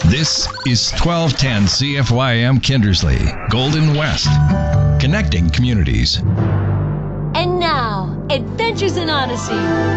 This is 1210 CFYM Kindersley, Golden West, connecting communities. And now, Adventures in Odyssey.